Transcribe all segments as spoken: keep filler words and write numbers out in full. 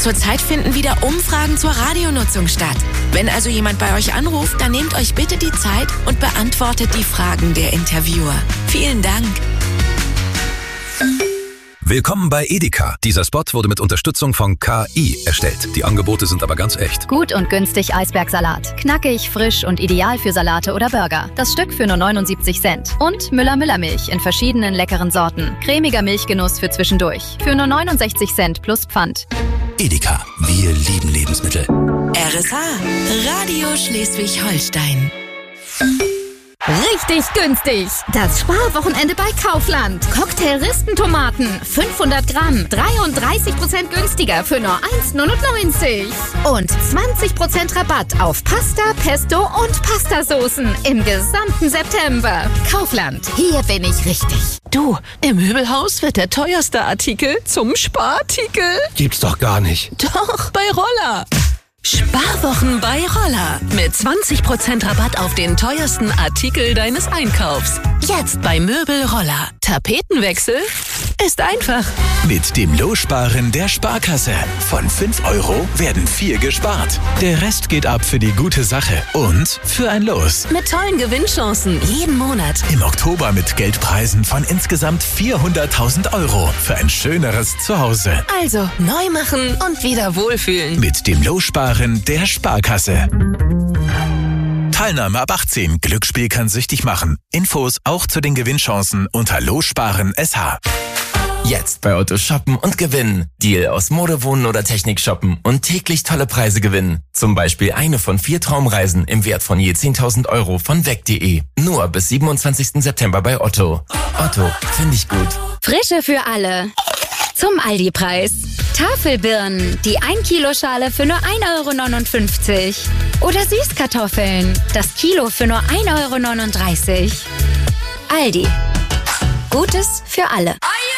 Zurzeit finden wieder Umfragen zur Radionutzung statt. Wenn also jemand bei euch anruft, dann nehmt euch bitte die Zeit und beantwortet die Fragen der Interviewer. Vielen Dank. Willkommen bei Edeka. Dieser Spot wurde mit Unterstützung von K I erstellt. Die Angebote sind aber ganz echt. Gut und günstig Eisbergsalat. Knackig, frisch und ideal für Salate oder Burger. Das Stück für nur neunundsiebzig Cent. Und Müller-Müller-Milch in verschiedenen leckeren Sorten. Cremiger Milchgenuss für zwischendurch. Für nur neunundsechzig Cent plus Pfand. Edeka. Wir lieben Lebensmittel. R S H. Radio Schleswig-Holstein. Richtig günstig. Das Sparwochenende bei Kaufland. Cocktail-Ristentomaten. fünfhundert Gramm. dreiunddreißig Prozent günstiger für nur eins neunundneunzig. Und zwanzig Prozent Rabatt auf Pasta, Pesto und Pastasoßen im gesamten September. Kaufland. Hier bin ich richtig. Du, im Möbelhaus wird der teuerste Artikel zum Sparartikel. Gibt's doch gar nicht. Doch, bei Roller. Sparwochen bei Roller. Mit zwanzig Prozent Rabatt auf den teuersten Artikel deines Einkaufs. Jetzt bei Möbel Roller. Tapetenwechsel ist einfach. Mit dem Lossparen der Sparkasse. Von fünf Euro werden vier gespart. Der Rest geht ab für die gute Sache und für ein Los. Mit tollen Gewinnchancen jeden Monat. Im Oktober mit Geldpreisen von insgesamt vierhunderttausend Euro für ein schöneres Zuhause. Also neu machen und wieder wohlfühlen. Mit dem Lossparen der Sparkasse. Teilnahme ab achtzehn. Glücksspiel kann süchtig machen. Infos auch zu den Gewinnchancen unter Lossparen S H. Jetzt bei Otto shoppen und gewinnen. Deal aus Mode, Wohnen oder Technik shoppen und täglich tolle Preise gewinnen. Zum Beispiel eine von vier Traumreisen im Wert von je zehntausend Euro von weg punkt de. Nur bis siebenundzwanzigsten September bei Otto. Otto, finde ich gut. Frische für alle. Zum Aldi-Preis. Tafelbirnen, die ein Kilo Schale für nur ein Euro neunundfünfzig. Oder Süßkartoffeln, das Kilo für nur ein Euro neununddreißig. Aldi. Gutes für alle.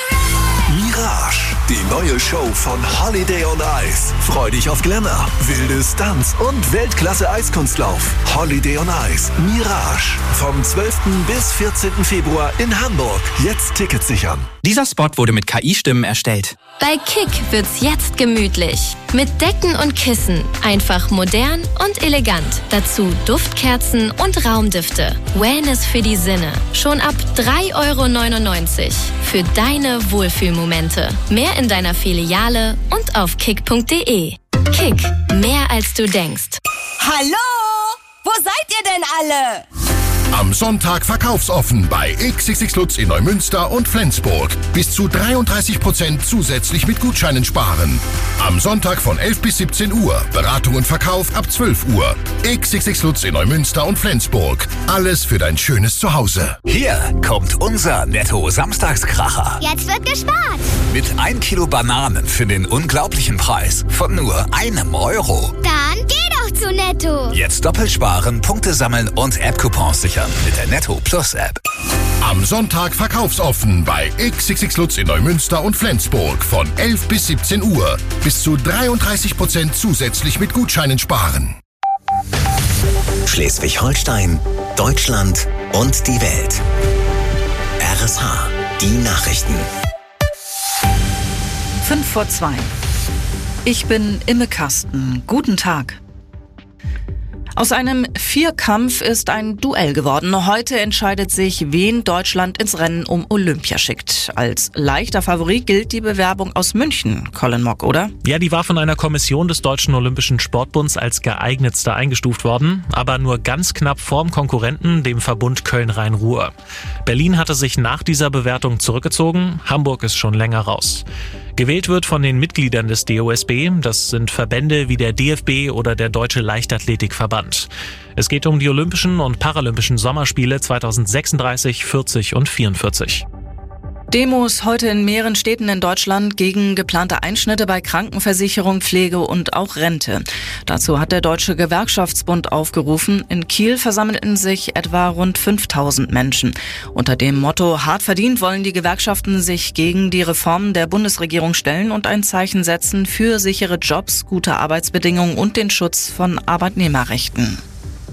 Mirage, die neue Show von Holiday on Ice. Freu dich auf Glamour, wilde Stunts und Weltklasse-Eiskunstlauf. Holiday on Ice, Mirage. Vom zwölften bis vierzehnten Februar in Hamburg. Jetzt Tickets sichern. Dieser Spot wurde mit K I-Stimmen erstellt. Bei Kick wird's jetzt gemütlich. Mit Decken und Kissen. Einfach modern und elegant. Dazu Duftkerzen und Raumdüfte. Wellness für die Sinne. Schon ab drei Euro neunundneunzig. Für deine Wohlfühlmomente. Mehr in deiner Filiale und auf kick punkt de. Kick. Mehr als du denkst. Hallo? Wo seid ihr denn alle? Am Sonntag verkaufsoffen bei X X X Lutz in Neumünster und Flensburg. Bis zu dreiunddreißig Prozent zusätzlich mit Gutscheinen sparen. Am Sonntag von elf bis siebzehn Uhr. Beratung und Verkauf ab zwölf Uhr. X X X Lutz in Neumünster und Flensburg. Alles für dein schönes Zuhause. Hier kommt unser Netto-Samstagskracher. Jetzt wird gespart. Mit ein Kilo Bananen für den unglaublichen Preis von nur einem Euro. Dann geh doch zu Netto. Jetzt doppelt sparen, Punkte sammeln und App-Coupons sichern mit der Netto Plus App. Am Sonntag verkaufsoffen bei X X X Lutz in Neumünster und Flensburg von elf bis siebzehn Uhr. Bis zu dreiunddreißig Prozent zusätzlich mit Gutscheinen sparen. Schleswig-Holstein, Deutschland und die Welt. R S H, die Nachrichten. Fünf vor zwei. Ich bin Imme Kasten. Guten Tag. Aus einem Vierkampf ist ein Duell geworden. Heute entscheidet sich, wen Deutschland ins Rennen um Olympia schickt. Als leichter Favorit gilt die Bewerbung aus München. Colin Mock, oder? Ja, die war von einer Kommission des Deutschen Olympischen Sportbunds als geeignetster eingestuft worden, aber nur ganz knapp vorm Konkurrenten, dem Verbund Köln-Rhein-Ruhr. Berlin hatte sich nach dieser Bewertung zurückgezogen, Hamburg ist schon länger raus. Gewählt wird von den Mitgliedern des D O S B, das sind Verbände wie der D F B oder der Deutsche Leichtathletikverband. Es geht um die Olympischen und Paralympischen Sommerspiele zweitausendsechsunddreißig, vierzig und vierundvierzig. Demos heute in mehreren Städten in Deutschland gegen geplante Einschnitte bei Krankenversicherung, Pflege und auch Rente. Dazu hat der Deutsche Gewerkschaftsbund aufgerufen. In Kiel versammelten sich etwa rund fünftausend Menschen. Unter dem Motto Hart verdient wollen die Gewerkschaften sich gegen die Reformen der Bundesregierung stellen und ein Zeichen setzen für sichere Jobs, gute Arbeitsbedingungen und den Schutz von Arbeitnehmerrechten.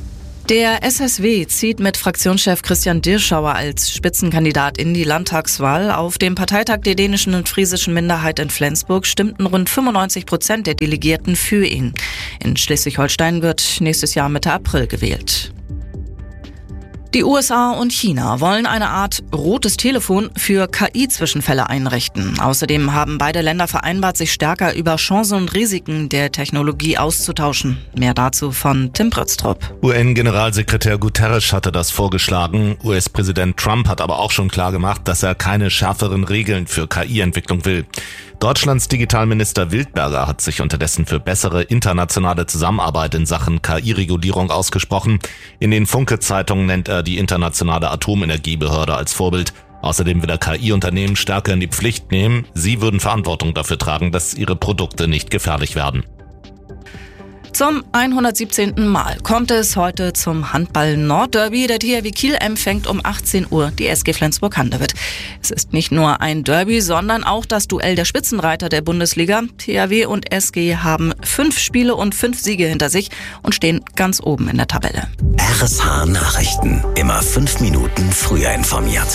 Der S S W zieht mit Fraktionschef Christian Dirschauer als Spitzenkandidat in die Landtagswahl. Auf dem Parteitag der dänischen und friesischen Minderheit in Flensburg stimmten rund fünfundneunzig Prozent der Delegierten für ihn. In Schleswig-Holstein wird nächstes Jahr Mitte April gewählt. Die U S A und China wollen eine Art rotes Telefon für K I-Zwischenfälle einrichten. Außerdem haben beide Länder vereinbart, sich stärker über Chancen und Risiken der Technologie auszutauschen. Mehr dazu von Tim Prötztrup. U N-Generalsekretär Guterres hatte das vorgeschlagen. U S-Präsident Trump hat aber auch schon klargemacht, dass er keine schärferen Regeln für K I-Entwicklung will. Deutschlands Digitalminister Wildberger hat sich unterdessen für bessere internationale Zusammenarbeit in Sachen K I-Regulierung ausgesprochen. In den Funke-Zeitungen nennt er die internationale Atomenergiebehörde als Vorbild. Außerdem will er K I-Unternehmen stärker in die Pflicht nehmen. Sie würden Verantwortung dafür tragen, dass ihre Produkte nicht gefährlich werden. Zum hundertsiebzehnten Mal kommt es heute zum Handball-Nordderby. Der T H W Kiel empfängt um achtzehn Uhr die S G Flensburg-Handewitt. Es ist nicht nur ein Derby, sondern auch das Duell der Spitzenreiter der Bundesliga. T H W und S G haben fünf Spiele und fünf Siege hinter sich und stehen ganz oben in der Tabelle. R S H Nachrichten. Immer fünf Minuten früher informiert.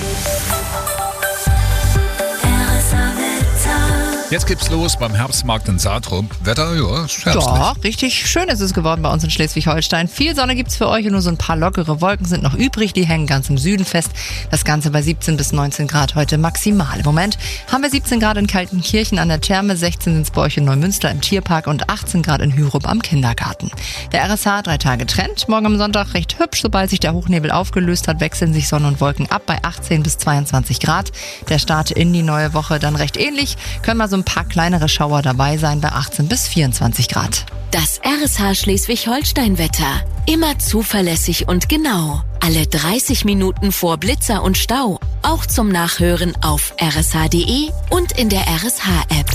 Jetzt geht's los beim Herbstmarkt in Saatrum. Wetter, ja, ist herbstlich. Ja, richtig schön ist es geworden bei uns in Schleswig-Holstein. Viel Sonne gibt's für euch und nur so ein paar lockere Wolken sind noch übrig. Die hängen ganz im Süden fest. Das Ganze bei siebzehn bis neunzehn Grad heute maximal. Im Moment haben wir siebzehn Grad in Kaltenkirchen an der Therme, sechzehn sind's bei euch in Neumünster im Tierpark und achtzehn Grad in Hürup am Kindergarten. Der R S H drei Tage Trend. Morgen am Sonntag recht hübsch. Sobald sich der Hochnebel aufgelöst hat, wechseln sich Sonne und Wolken ab bei achtzehn bis zweiundzwanzig Grad. Der Start in die neue Woche dann recht ähnlich. Können mal so ein paar kleinere Schauer dabei sein bei achtzehn bis vierundzwanzig Grad. Das R S H Schleswig-Holstein-Wetter. Immer zuverlässig und genau. Alle dreißig Minuten vor Blitzer und Stau. Auch zum Nachhören auf r s h punkt d e und in der R S H-App.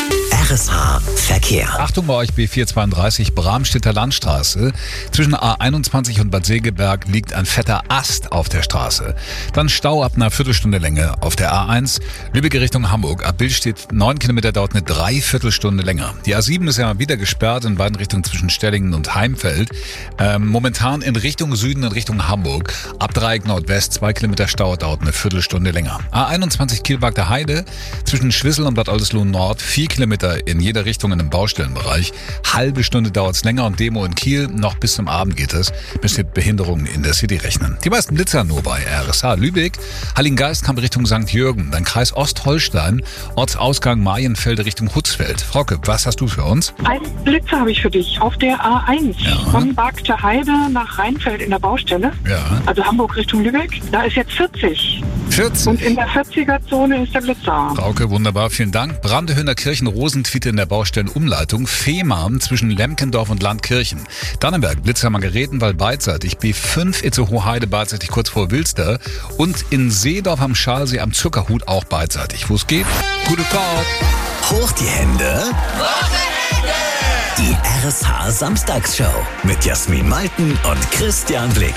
R S H Verkehr. Achtung bei euch, B vierhundertzweiunddreißig Bramstedter Landstraße. Zwischen A einundzwanzig und Bad Segeberg liegt ein fetter Ast auf der Straße. Dann Stau ab einer Viertelstunde Länge auf der A eins. Lübeck Richtung Hamburg. Ab Billstedt neun Kilometer dauert eine Dreiviertelstunde länger. Die A sieben ist ja mal wieder gesperrt in beiden Richtungen zwischen Stellingen und Heimfeld. Ähm, momentan in Richtung Süden, in Richtung Hamburg. Ab Dreieck Nordwest zwei Kilometer Stau dauert eine Viertelstunde länger. A einundzwanzig Kielwag der Heide. Zwischen Schwissel und Bad Oldesloe Nord vier Kilometer in jeder Richtung in einem Baustellenbereich. Halbe Stunde dauert es länger und Demo in Kiel. Noch bis zum Abend geht es. Müsst ihr Behinderungen in der City rechnen. Die meisten Blitzer nur bei R S H. Lübeck, Hallinggeistkamp Richtung Sankt Jürgen. Dann Kreis Ostholstein, Ortsausgang Marienfelde Richtung Hutzfeld. Frauke, was hast du für uns? Ein Blitzer habe ich für dich auf der A eins. Ja. Von Barkter Heide nach Rheinfeld in der Baustelle. Ja. Also Hamburg Richtung Lübeck. Da ist jetzt vierzig. vierzig? Und in der vierziger-Zone ist der Blitzer. Frauke, wunderbar. Vielen Dank. Brandehöhner Kirchen Rosentwiete in der Baustellenumleitung. Fehmarn zwischen Lemkendorf und Landkirchen. Dannenberg, Blitzer Margaretenwald beidseitig. B fünf Itzehoe-Heide beidseitig kurz vor Wilster. Und in Seedorf am Schalsee am Zuckerhut auch beidseitig. Wo es geht, gute Fahrt. Hoch die Hände. Wochenende. Die R S H Samstagsshow mit Jasmin Malten und Christian Blicken.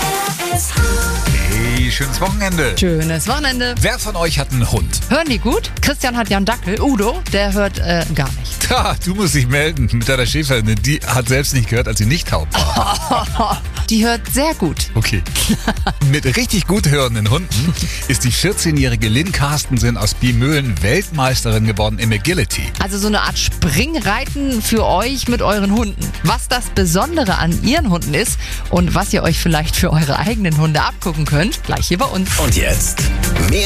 Hey, schönes Wochenende. Schönes Wochenende. Wer von euch hat einen Hund? Hören die gut? Christian hat ja einen Dackel. Udo, der hört äh, gar nicht. Tja, du musst dich melden mit deiner Schäferin. Die hat selbst nicht gehört, als sie nicht taub war. Die hört sehr gut. Okay. Mit richtig gut hörenden Hunden ist die vierzehnjährige Lynn Carstensen aus Biemöhlen Weltmeisterin geworden im Agility. Also so eine Art Springreiten für euch mit euren Hunden. Was das Besondere an ihren Hunden ist und was ihr euch vielleicht für eure eigenen Hunde abgucken könnt, gleich hier bei uns. Und jetzt mehr